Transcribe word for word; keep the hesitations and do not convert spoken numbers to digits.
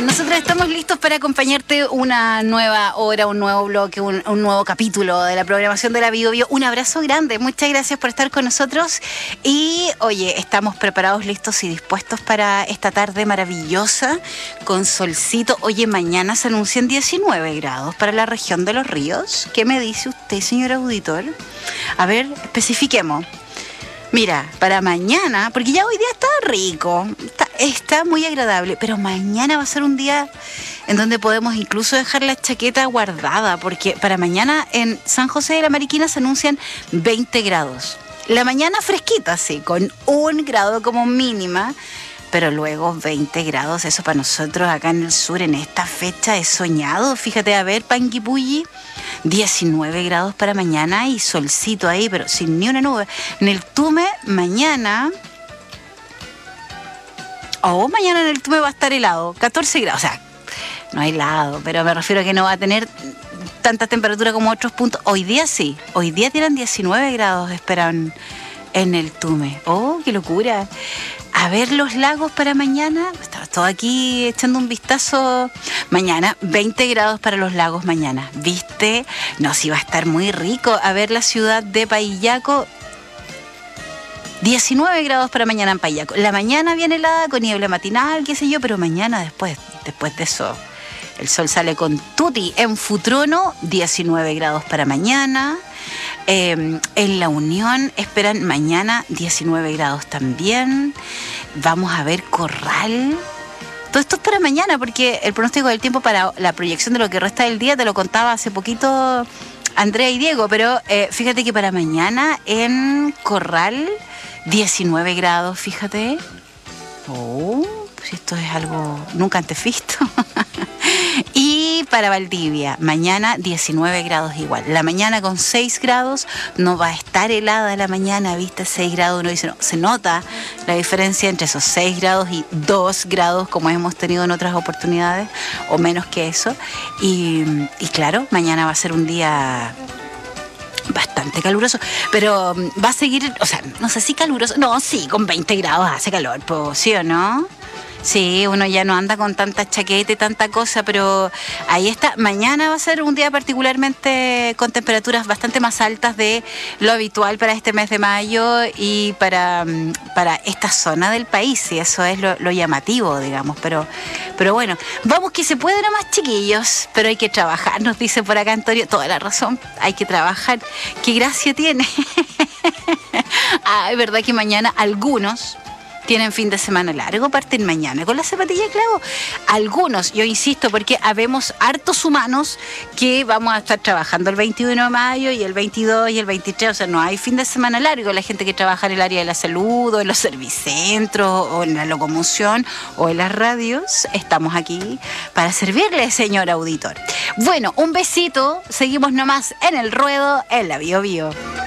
Nosotros estamos listos para acompañarte una nueva hora, un nuevo bloque, un, un nuevo capítulo de la programación de la Bio Bio. Un abrazo grande, muchas gracias por estar con nosotros. Y oye, estamos preparados, listos y dispuestos para esta tarde maravillosa con solcito. Oye, mañana se anuncian diecinueve grados para la región de Los Ríos. ¿Qué me dice usted, señor auditor? A ver, especifiquemos. Mira, para mañana, porque ya hoy día está rico, está, está muy agradable, pero mañana va a ser un día en donde podemos incluso dejar la chaqueta guardada, porque para mañana en San José de la Mariquina se anuncian veinte grados. La mañana fresquita, sí, con un grado como mínima, pero luego veinte grados, eso para nosotros acá en el sur en esta fecha es soñado. Fíjate, a ver, Panguipulli, diecinueve grados para mañana y solcito ahí, pero sin ni una nube. En el Tume, mañana... Oh, mañana en el Tume va a estar helado, catorce grados. O sea, no helado, pero me refiero a que no va a tener tanta temperatura como otros puntos. Hoy día sí, hoy día tienen diecinueve grados, esperan en el Tume. Oh, qué locura. A ver los lagos para mañana. Estaba todo aquí echando un vistazo. Mañana, veinte grados para los lagos mañana. ¿Viste? No, sí va a estar muy rico. A ver la ciudad de Paillaco. diecinueve grados para mañana en Paillaco. La mañana viene helada con niebla matinal, qué sé yo, pero mañana después, después de eso, el sol sale con tutti. En Futrono, diecinueve grados para mañana. Eh, en La Unión esperan mañana diecinueve grados también. Vamos a ver Corral. Todo esto es para mañana, porque el pronóstico del tiempo para la proyección de lo que resta del día te lo contaba hace poquito Andrea y Diego, pero eh, fíjate que para mañana en Corral diecinueve grados, fíjate. Oh, pues esto es algo nunca antes visto. Y para Valdivia, mañana diecinueve grados igual. La mañana con seis grados, no va a estar helada la mañana, ¿viste? seis grados, uno dice, no, se nota la diferencia entre esos seis grados y dos grados, como hemos tenido en otras oportunidades, o menos que eso. Y, y claro, mañana va a ser un día bastante caluroso, pero va a seguir, o sea, no sé si caluroso, no, sí, con veinte grados hace calor, pues, ¿sí o no? Sí, uno ya no anda con tanta chaqueta y tanta cosa, pero ahí está. Mañana va a ser un día particularmente con temperaturas bastante más altas de lo habitual para este mes de mayo y para, para esta zona del país, y eso es lo, lo llamativo, digamos. Pero, pero bueno, vamos que se puede nomás, chiquillos, pero hay que trabajar, nos dice por acá Antonio. Toda la razón, hay que trabajar. ¿Qué gracia tiene? Ah, es verdad que mañana algunos tienen fin de semana largo, parten mañana con la zapatilla de clavo. Algunos, yo insisto, porque habemos hartos humanos que vamos a estar trabajando el veintiuno de mayo y el veintidós y el veintitrés, o sea, no hay fin de semana largo. La gente que trabaja en el área de la salud o en los servicentros o en la locomoción o en las radios, estamos aquí para servirle, señor auditor. Bueno, un besito, seguimos nomás en el ruedo, en la Bio Bio.